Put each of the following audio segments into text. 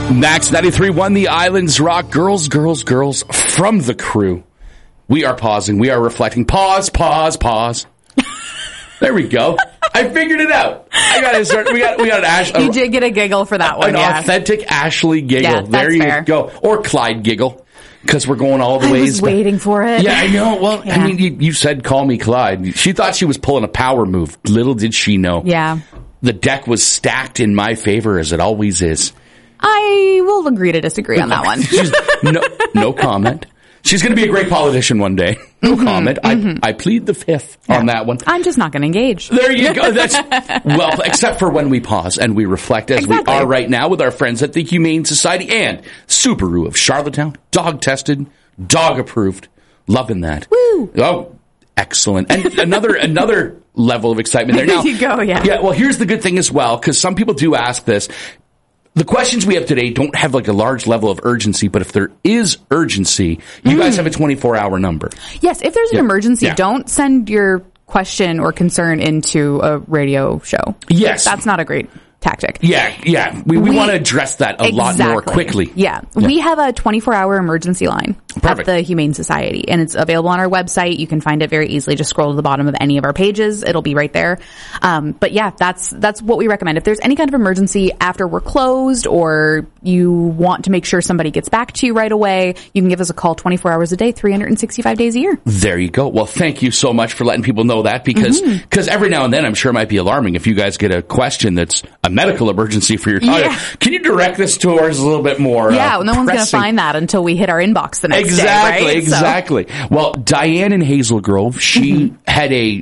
Max 93.1, the Islands Rock. Girls from the crew. We are pausing. We are reflecting. Pause. There we go. I figured it out. I gotta start. We got an Ash. You did get a giggle for that one. An authentic Ashley giggle. Yeah, there you fair. go. Or Clyde giggle. Because we're going all the ways. I was waiting for it. Yeah, I know. Well, yeah. I mean, you said call me Clyde. She thought she was pulling a power move. Little did she know. Yeah. The deck was stacked in my favor, as it always is. I will agree to disagree on that one. No comment. She's going to be a great politician one day. No comment. I plead the fifth on that one. I'm just not going to engage. There you go. Well, except for when we pause and we reflect as we are right now with our friends at the Humane Society and Subaru of Charlottetown. Dog tested, dog approved. Loving that. Woo! Oh, excellent. And another level of excitement there. Now, there you go, yeah. Yeah, well, here's the good thing as well, because some people do ask this. The questions we have today don't have like a large level of urgency, but if there is urgency, you guys have a 24-hour number. Yes, if there's an emergency, don't send your question or concern into a radio show. Yes. That's not a great tactic. Yeah. We want to address that a lot more quickly. Yeah. We have a 24-hour emergency line at the Humane Society, and it's available on our website. You can find it very easily. Just scroll to the bottom of any of our pages. It'll be right there. But yeah, that's what we recommend. If there's any kind of emergency after we're closed or you want to make sure somebody gets back to you right away, you can give us a call 24 hours a day, 365 days a year. There you go. Well, thank you so much for letting people know that because every now and then I'm sure it might be alarming if you guys get a question that's a medical emergency for your dog. Yeah. Can you direct this towards a little bit more? Yeah, no one's going to find that until we hit our inbox the next day, right? Exactly. Well, Diane in Hazel Grove, she had a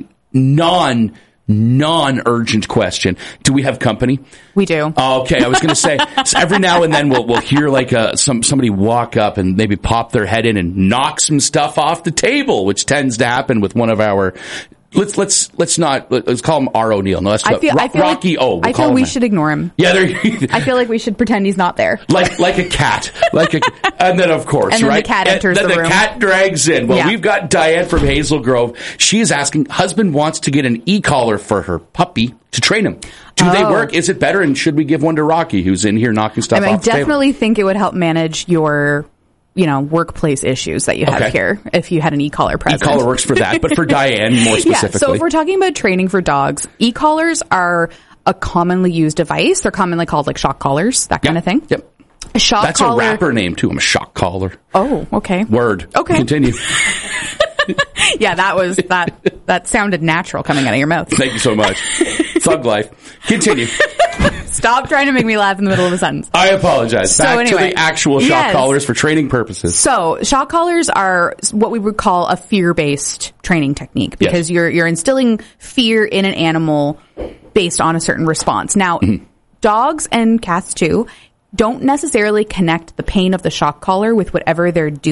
non-urgent question. Do we have company? We do. Okay, I was going to say, so every now and then we'll hear like somebody walk up and maybe pop their head in and knock some stuff off the table, which tends to happen with one of our. Let's call him R. O'Neill. No, let's Rocky like, O. I feel we should ignore him. Yeah, I feel like we should pretend he's not there. Like a cat. And then of course, and then right? the cat enters the room. Then the cat drags in. Well, we've got Diane from Hazel Grove. She is asking, husband wants to get an e-collar for her puppy to train him. Do they work? Is it better? And should we give one to Rocky, who's in here knocking stuff off the table? I definitely think it would help manage your workplace issues that you have here if you had an e-collar present. E-collar works for that, but for Diane more specifically. Yeah, so if we're talking about training for dogs, e-collars are a commonly used device. They're commonly called like shock collars, that kind of thing. Yep. That's a rapper name too. I'm a shock collar. Oh, okay. Word. Okay. Continue. Yeah, that sounded natural coming out of your mouth. Thank you so much. Thug life. Continue. Stop trying to make me laugh in the middle of a sentence. I apologize. Back to the actual shock collars for training purposes. So, shock collars are what we would call a fear-based training technique because you're instilling fear in an animal based on a certain response. Now, dogs and cats too don't necessarily connect the pain of the shock collar with whatever they're doing